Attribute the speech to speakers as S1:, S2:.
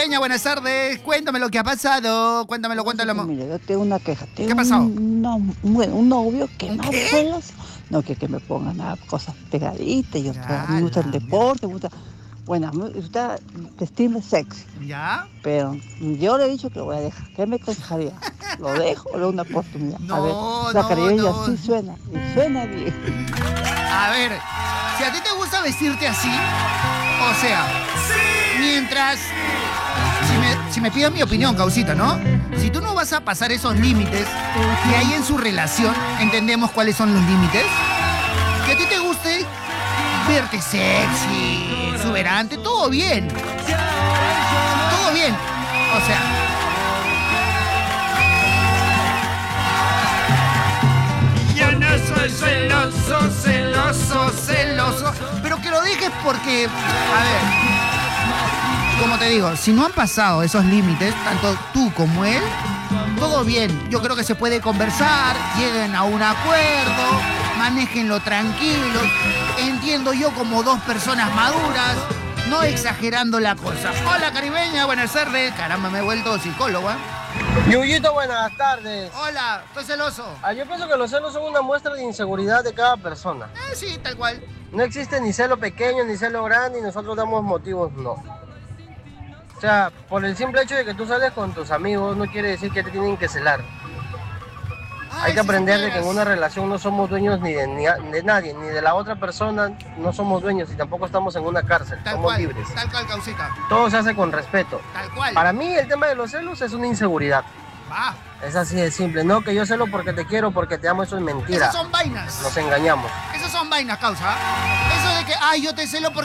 S1: Caribeña, buenas tardes. Cuéntame lo que ha pasado. Cuéntamelo.
S2: Mira, yo tengo una queja. Tengo
S1: ¿Qué ha pasado?
S2: un novio que más
S1: ¿Qué?
S2: celos. No, que me pongan nada, cosas pegaditas. A mí me gusta el deporte, me gusta. Bueno, me gusta vestirme sexy.
S1: ¿Ya?
S2: Pero yo le he dicho que lo voy a dejar. ¿Qué me aconsejaría? ¿Lo dejo o le doy una oportunidad?
S1: No,
S2: a ver, la caribeña sí suena. Y suena bien.
S1: A ver, si a ti te gusta vestirte así, o sea, mientras... Si me pides mi opinión, causita, ¿no? Si tú no vas a pasar esos límites que hay en su relación, entendemos cuáles son los límites. Que a ti te guste verte sexy, exuberante, todo bien. Todo bien. O sea... Yo no soy celoso. Pero que lo dejes porque... A ver... Como te digo, si no han pasado esos límites, tanto tú como él, todo bien. Yo creo que se puede conversar, lleguen a un acuerdo, manéjenlo tranquilos. Entiendo yo como dos personas maduras, no exagerando la cosa. Hola, caribeña, buenas tardes. Caramba, me he vuelto psicólogo, ¿eh?
S3: Yuyito, buenas tardes.
S1: Hola, estoy celoso.
S3: Yo pienso que los celos son una muestra de inseguridad de cada persona.
S1: Sí, tal cual.
S3: No existe ni celo pequeño ni celo grande y nosotros damos motivos, no. O sea, por el simple hecho de que tú sales con tus amigos no quiere decir que te tienen que celar. Hay que aprender de que en una relación no somos dueños ni de nadie, ni de la otra persona no somos dueños y tampoco estamos en una cárcel, somos libres.
S1: Tal cual, causita.
S3: Todo se hace con respeto.
S1: Tal cual.
S3: Para mí el tema de los celos es una inseguridad.
S1: Va.
S3: Es así de simple, no que yo celo porque te quiero, porque te amo, eso es mentira.
S1: Esas son vainas.
S3: Nos engañamos.
S1: Esas son vainas, causa. Eso de que, yo te celo porque